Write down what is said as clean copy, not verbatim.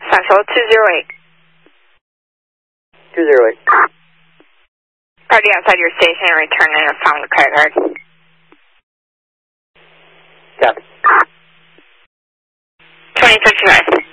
Central 208. 208. Party outside your station and return in or found the credit card. Copy. 2055.